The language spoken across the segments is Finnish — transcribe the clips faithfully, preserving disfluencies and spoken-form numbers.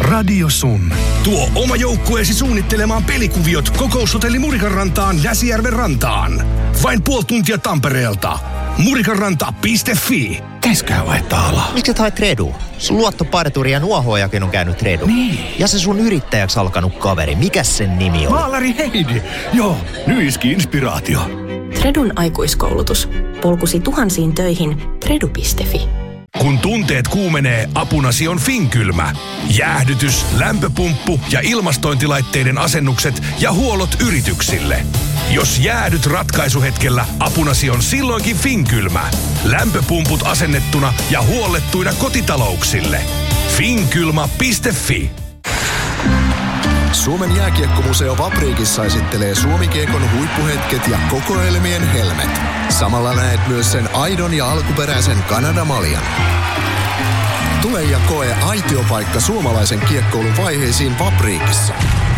Radio Sun. Tuo oma joukkueesi suunnittelemaan pelikuviot Kokoushotelli Murikanrantaan Jäsijärven rantaan. Vain puoli tuntia Tampereelta. murikanranta piste fi. Käiskää vaihtaa alaa. Miksi et hae Tredu? Sun luottoparturi ja nuohoojakin on käynyt Tredu. Niin. Ja se sun yrittäjäksi alkanut kaveri, mikä sen nimi on? Maalari Heidi. Joo, nyiski inspiraatio. Tredun aikuiskoulutus. Polkusi tuhansiin töihin. Tredu piste fi. Kun tunteet kuumenee, apunasi on Finkylmä. Jäähdytys, lämpöpumppu ja ilmastointilaitteiden asennukset ja huollot yrityksille. Jos jäädyt ratkaisuhetkellä, apunasi on silloinkin Finkylmä. Lämpöpumput asennettuna ja huollettuina kotitalouksille. Finkylmä piste fi. Suomen jääkiekkomuseo Vapriikissa esittelee Suomi-kiekon huippuhetket ja kokoelmien helmet. Samalla näet myös sen aidon ja alkuperäisen Kanada-maljan. Tule ja koe aitiopaikka suomalaisen kiekkoulun vaiheisiin Vapriikissa.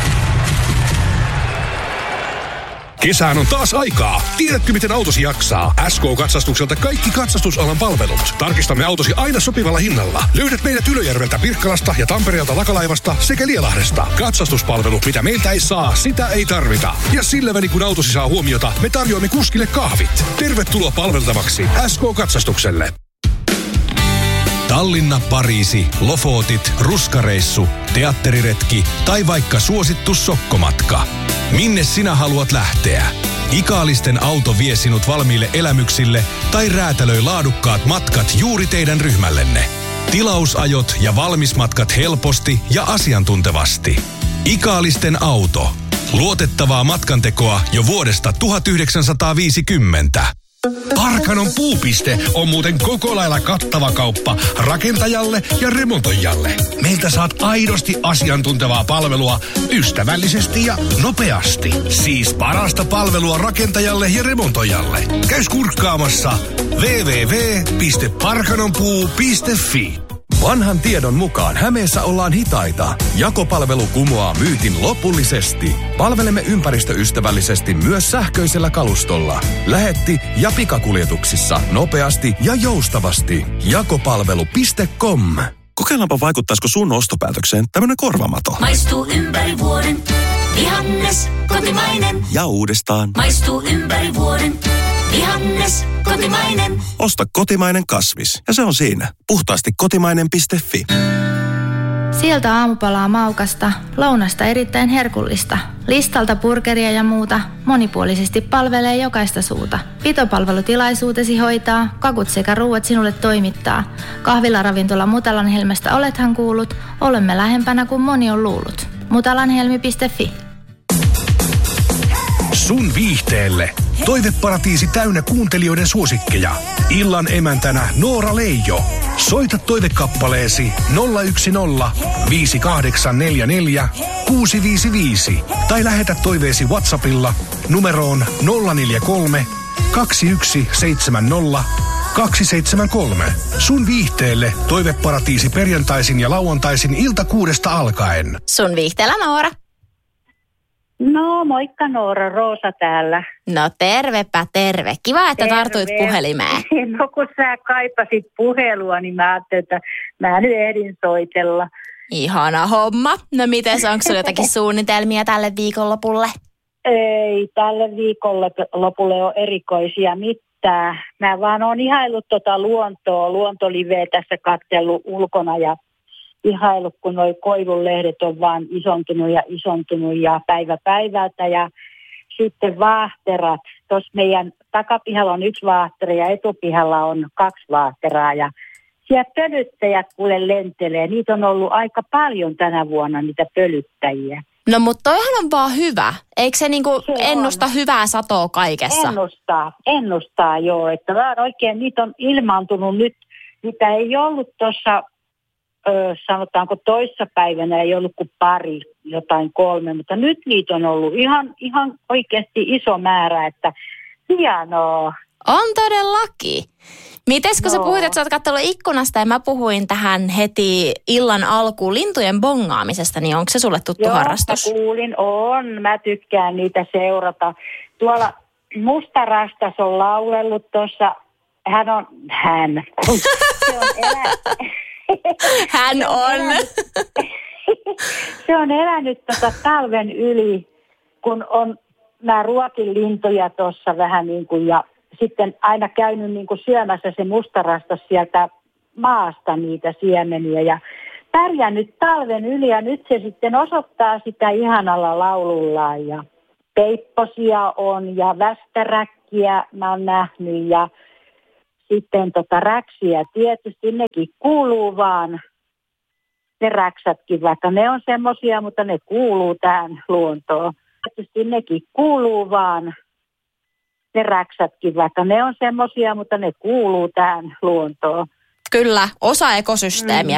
Kesään on taas aikaa. Tiedätkö, miten autosi jaksaa? S K-katsastukselta kaikki katsastusalan palvelut. Tarkistamme autosi aina sopivalla hinnalla. Löydät meidät Ylöjärveltä, Pirkkalasta ja Tampereelta Lakalaivasta sekä Lielahdesta. Katsastuspalvelu, mitä meiltä ei saa, sitä ei tarvita. Ja sillä välin, kun autosi saa huomiota, me tarjoamme kuskille kahvit. Tervetuloa palveltavaksi S K-katsastukselle. Tallinna, Pariisi, Lofotit, Ruskareissu, teatteriretki tai vaikka suosittu sokkomatka. Minne sinä haluat lähteä? Ikaalisten auto vie sinut valmiille elämyksille tai räätälöi laadukkaat matkat juuri teidän ryhmällenne. Tilausajot ja valmismatkat helposti ja asiantuntevasti. Ikaalisten auto. Luotettavaa matkantekoa jo vuodesta tuhatyhdeksänsataaviisikymmentä. Parkanon puupiste on muuten koko lailla kattava kauppa rakentajalle ja remontoijalle. Meiltä saat aidosti asiantuntevaa palvelua ystävällisesti ja nopeasti. Siis parasta palvelua rakentajalle ja remontoijalle. Käy kurkkaamassa double-u double-u double-u piste parkanonpuu piste fi. Vanhan tiedon mukaan Hämeessä ollaan hitaita. Jakopalvelu kumoaa myytin lopullisesti. Palvelemme ympäristöystävällisesti myös sähköisellä kalustolla. Lähetti ja pikakuljetuksissa nopeasti ja joustavasti. Jakopalvelu piste com. Kokeillaanpa vaikuttaisiko sun ostopäätökseen tämmönen korvamato. Maistuu ympäri vuoden, vihannes, kotimainen. Ja uudestaan. Maistuu ympäri vuoden, vihannes, kotimainen. Osta kotimainen kasvis. Ja se on siinä. Puhtaasti kotimainen piste fi. Sieltä aamupalaa maukasta, lounasta erittäin herkullista. Listalta burgeria ja muuta, monipuolisesti palvelee jokaista suuta. Pitopalvelutilaisuutesi hoitaa, kakut sekä ruuat sinulle toimittaa. Kahvilaravintola Mutalanhelmestä olethan kuullut, olemme lähempänä kuin moni on luullut. mutalanhelmi piste fi. Sun viihteelle. Toiveparatiisi täynnä kuuntelijoiden suosikkeja. Illan emäntänä Noora Leijo. Soita toivekappaleesi nolla yksi nolla viisi kahdeksan neljä neljä kuusi viisi viisi tai lähetä toiveesi WhatsAppilla numeroon nolla neljä kolme kaksi yksi seitsemän nolla kaksi seitsemän kolme. Sun viihteelle toiveparatiisi perjantaisin ja lauantaisin ilta kuudesta alkaen. Sun viihteellä Noora. No moikka Noora, Roosa täällä. No tervepä terve. Kiva, että Terve. tartuit puhelimeen. No kun sä kaipasit puhelua, niin mä ajattelin, että mä nyt ehdin soitella. Ihana homma. No mites, onko sulla jotakin suunnitelmia tälle viikonlopulle? Ei, tälle viikonlopulle on erikoisia mitään. Mä vaan oon ihaillut tota luontoa, luontoliveä tässä katsellut ulkona ja ihailu, kun noi koivunlehdet on vaan isontunut ja isontunut ja päivä päivältä. Ja sitten vaahterat. Tuossa meidän takapihalla on yksi vaahtera ja etupihalla on kaksi vaahteraa. Ja siellä pölyttäjät kuule lentelee. Niitä on ollut aika paljon tänä vuonna, niitä pölyttäjiä. No mutta toihan on vaan hyvä. Eikö se niinku se ennusta on hyvää satoa kaikessa? Ennustaa, ennustaa joo. Että vaan oikein niitä on ilmaantunut nyt. Niitä ei ollut tuossa... Öö, sanotaanko toissapäivänä ei ollut kuin pari, jotain kolme, mutta nyt niitä on ollut ihan, ihan oikeasti iso määrä, että hienoa. On todellakin. Mites kun no. sä puhuit, että sä oot katsellut ikkunasta ja mä puhuin tähän heti illan alkuun lintujen bongaamisesta, niin onko se sulle tuttu Joo, harrastus? Joo, kuulin, on. Mä tykkään niitä seurata. Tuolla Musta Rastas on laulellut tuossa, hän on, hän, se on elä... Hän on. se on elänyt tota talven yli, kun on mä ruokin lintuja tuossa vähän niin kuin ja sitten aina käynyt niin kuin syömässä se mustarastas sieltä maasta niitä siemeniä ja pärjännyt talven yli ja nyt se sitten osoittaa sitä ihanalla laulullaan ja peipposia on ja västäräkkiä mä oon nähnyt ja sitten tota räksiä tietysti nekin kuuluu vaan, ne räksätkin, vaikka ne on semmosia, mutta ne kuuluu tähän luontoon. Tietysti nekin kuuluu vaan, ne räksätkin, vaikka ne on semmosia, mutta ne kuuluu tähän luontoon. Kyllä, osa ekosysteemiä.